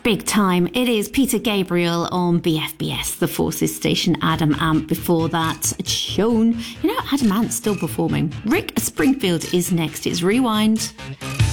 big time. It is Peter Gabriel on BFBS, the Forces station. Adam Ant before that. Shown. Adam Ant's still performing. Rick Springfield is next. It's Rewind.